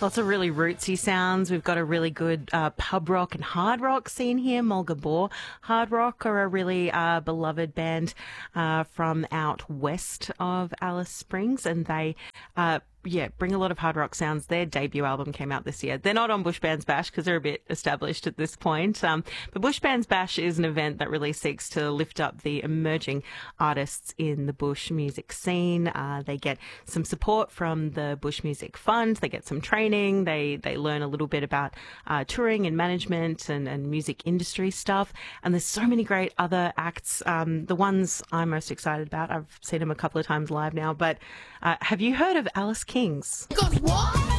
Lots of really rootsy sounds. We've got a really good pub rock and hard rock scene here. Mulga Bore Hard Rock are a really beloved band from out west of Alice Springs, and they bring a lot of hard rock sounds. Their debut album came out this year. They're not on Bush Bands Bash because they're a bit established at this point. But Bush Bands Bash is an event that really seeks to lift up the emerging artists in the bush music scene. They get some support from the Bush Music Fund. They get some training. They learn a little bit about touring and management and music industry stuff. And there's so many great other acts. The ones I'm most excited about, I've seen them a couple of times live now, but have you heard of Alice Kings? Because what?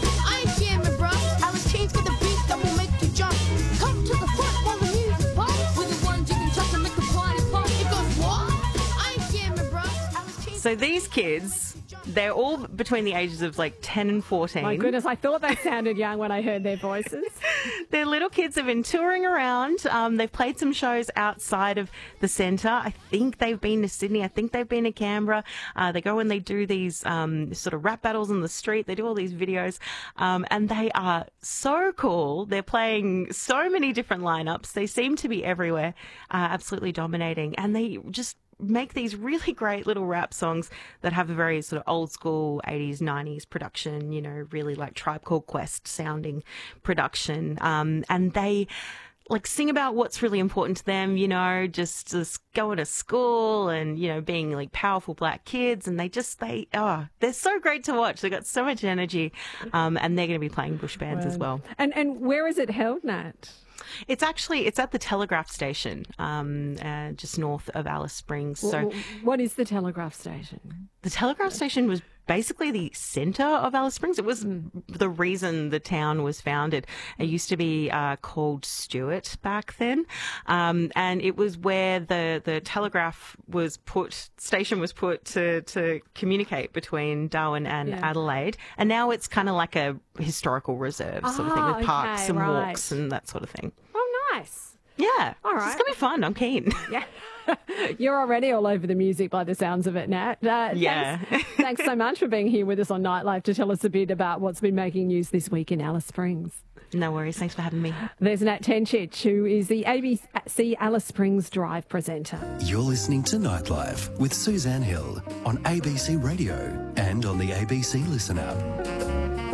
I ain't jamming, bro. Alice Kings got the beat that will make you jump. Come to the front while the music bumps. With the ones you can touch and make the party pump. Because what? I ain't jamming, bro. Alice Kings. So these kids, they're all between the ages of like 10 and 14. My goodness, I thought they sounded young when I heard their voices. They're little kids have been touring around. They've played some shows outside of the centre. I think they've been to Sydney. I think they've been to Canberra. They go and they do these sort of rap battles on the street. They do all these videos. And they are so cool. They're playing so many different lineups. They seem to be everywhere, absolutely dominating. And they just make these really great little rap songs that have a very sort of old school 80s, 90s production, you know, really like Tribe Called Quest sounding production. And they like sing about what's really important to them, you know, just going to school and, you know, being like powerful black kids. And they're so great to watch. They've got so much energy. And they're going to be playing bush bands as well. And where is it held, Nat? It's at the Telegraph Station, just north of Alice Springs. So, what is the Telegraph Station? The Telegraph Station was basically the centre of Alice Springs. It was the reason the town was founded. It used to be called Stewart back then, and it was where the telegraph station was put to communicate between Darwin and Adelaide. And now it's kind of like a historical reserve sort of thing with parks and walks and that sort of thing. Oh, nice. Yeah. All right. It's going to be fun. I'm keen. Yeah. You're already all over the music by the sounds of it, Nat. Thanks so much for being here with us on Nightlife to tell us a bit about what's been making news this week in Alice Springs. No worries. Thanks for having me. There's Nat Tenchich, who is the ABC Alice Springs Drive presenter. You're listening to Nightlife with Suzanne Hill on ABC Radio and on the ABC Listen app.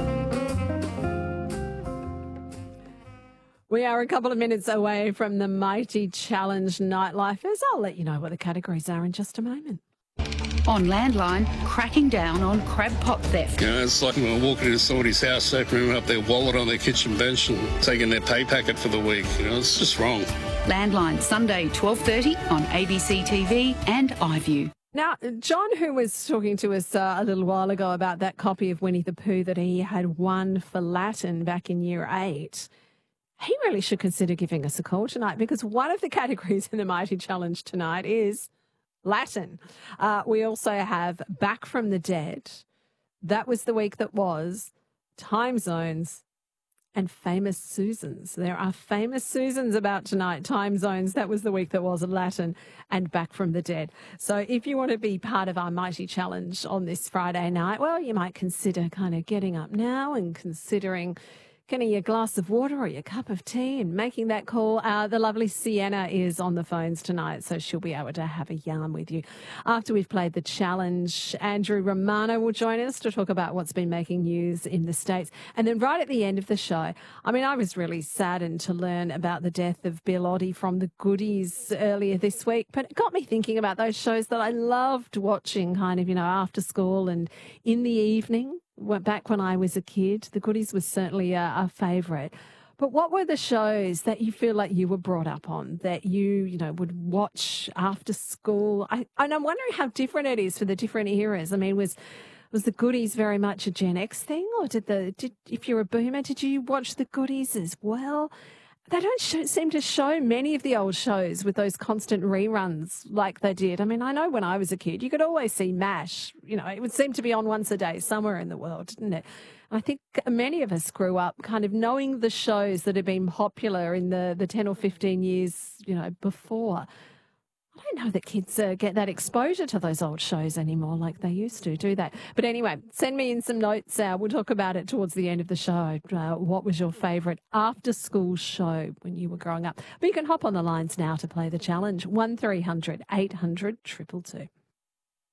We are a couple of minutes away from the Mighty Challenge Nightlifers. I'll let you know what the categories are in just a moment. On Landline, cracking down on crab pot theft. You know, it's like when we're walking into somebody's house, opening up their wallet on their kitchen bench and taking their pay packet for the week. You know, it's just wrong. Landline, Sunday, 12:30 on ABC TV and iView. Now, John, who was talking to us a little while ago about that copy of Winnie the Pooh that he had won for Latin back in Year 8, he really should consider giving us a call tonight, because one of the categories in the Mighty Challenge tonight is Latin. We also have Back from the Dead. That was the week that was. Time zones and famous Susans. There are famous Susans about tonight. Time zones. That was the week that was. Latin and Back from the Dead. So if you want to be part of our Mighty Challenge on this Friday night, well, you might consider kind of getting up now and considering getting your glass of water or your cup of tea and making that call. The lovely Sienna is on the phones tonight, so she'll be able to have a yarn with you. After we've played the challenge, Andrew Romano will join us to talk about what's been making news in the States. And then right at the end of the show, I mean, I was really saddened to learn about the death of Bill Oddie from the Goodies earlier this week, but it got me thinking about those shows that I loved watching kind of, you know, after school and in the evening. Back when I was a kid, the Goodies was certainly a favourite. But what were the shows that you feel like you were brought up on, that you know, would watch after school? And I'm wondering how different it is for the different eras. I mean, was the Goodies very much a Gen X thing, or if you're a boomer, did you watch the Goodies as well? They don't seem to show many of the old shows with those constant reruns like they did. I mean, I know when I was a kid, you could always see MASH. You know, it would seem to be on once a day somewhere in the world, didn't it? I think many of us grew up kind of knowing the shows that had been popular in the 10 or 15 years, you know, before. I I don't know that kids get that exposure to those old shows anymore like they used to, do they? But anyway, send me in some notes. We'll talk about it towards the end of the show. What was your favourite after-school show when you were growing up? But you can hop on the lines now to play the challenge. 1300 800 222.